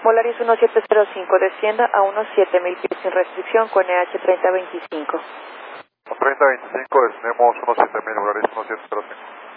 Volaris 1705, descienda a unos 7000 pies sin restricción con EH 3025. 3025, descendemos unos 7000, Volaris 1705.